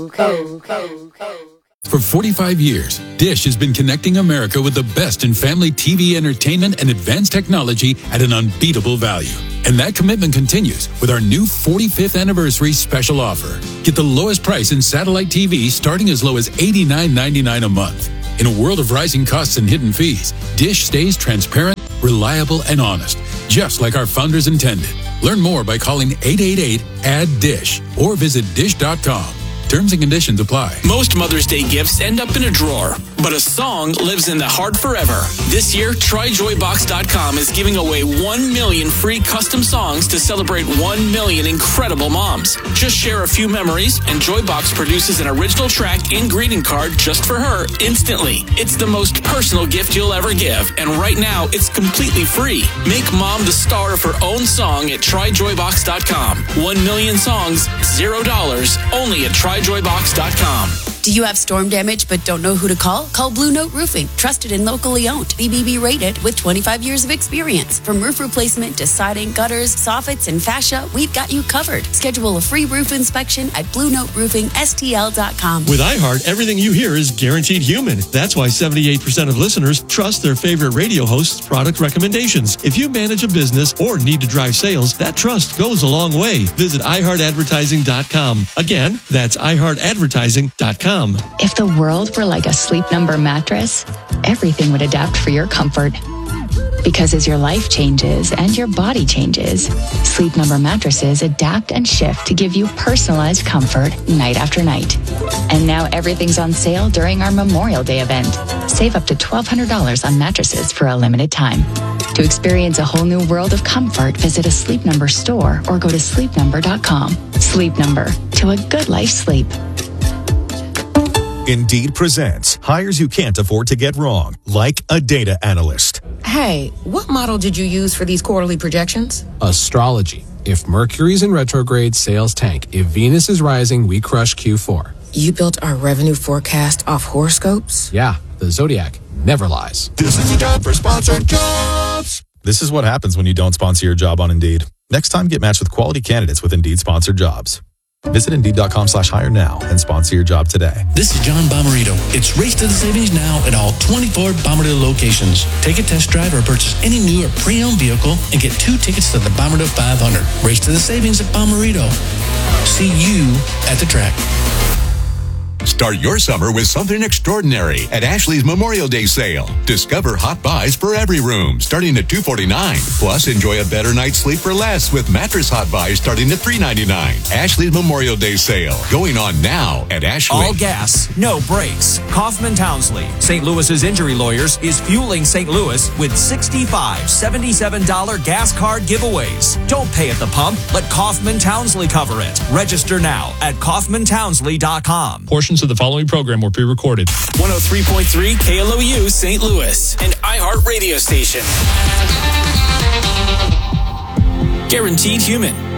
For 45 years, Dish has been connecting America with the best in family TV entertainment and advanced technology at an unbeatable value. And that commitment continues with our new 45th anniversary special offer. Get the lowest price in satellite TV starting as low as $89.99 a month. In a world of rising costs and hidden fees, Dish stays transparent, reliable, and honest, just like our founders intended. Learn more by calling 888-ADD-DISH or visit dish.com. Terms and conditions apply. Most Mother's Day gifts end up in a drawer, but a song lives in the heart forever. This year, TryJoyBox.com is giving away 1 million free custom songs to celebrate 1 million incredible moms. Just share a few memories, and Joybox produces an original track and greeting card just for her instantly. It's the most personal gift you'll ever give, and right now, it's completely free. Make mom the star of her own song at TryJoyBox.com. 1 million songs, $0, only at TryJoyBox.com. Do you have storm damage but don't know who to call? Call Blue Note Roofing, trusted and locally owned, BBB rated with 25 years of experience. From roof replacement to siding, gutters, soffits, and fascia, we've got you covered. Schedule a free roof inspection at BlueNoteRoofingSTL.com. With iHeart, everything you hear is guaranteed human. That's why 78% of listeners trust their favorite radio host's product recommendations. If you manage a business or need to drive sales, that trust goes a long way. Visit iHeartAdvertising.com. Again, that's iHeartAdvertising.com. If the world were like a Sleep Number mattress, everything would adapt for your comfort. Because as your life changes and your body changes, Sleep Number mattresses adapt and shift to give you personalized comfort night after night. And now everything's on sale during our Memorial Day event. Save up to $1,200 on mattresses for a limited time. To experience a whole new world of comfort, visit a Sleep Number store or go to sleepnumber.com. Sleep Number, to a good life sleep. Indeed presents hires you can't afford to get wrong, like a data analyst. Hey, what model did you use for these quarterly projections? Astrology. If Mercury's in retrograde, sales tank. If Venus is rising, we crush Q4. You built our revenue forecast off horoscopes? Yeah, the Zodiac never lies. This is the time for sponsored jobs. This is what happens when you don't sponsor your job on Indeed. Next time, get matched with quality candidates with Indeed sponsored jobs. Visit Indeed.com/hire now and sponsor your job today. This is John Bomarito. It's Race to the Savings now at all 24 Bomarito locations. Take a test drive or purchase any new or pre-owned vehicle and get 2 tickets to the Bomarito 500. Race to the Savings at Bomarito. See you at the track. Start your summer with something extraordinary at Ashley's Memorial Day sale. Discover hot buys for every room starting at $249. Plus, enjoy a better night's sleep for less with mattress hot buys starting at $399. Ashley's Memorial Day sale going on now at Ashley. All gas, no brakes. Kaufman Townsley, St. Louis's injury lawyers, is fueling St. Louis with $65, $77 gas card giveaways. Don't pay at the pump. Let Kaufman Townsley cover it. Register now at KaufmanTownsley.com. Portions of the following program were pre-recorded. 103.3 KLOU St. Louis, an iHeart radio station. Guaranteed human.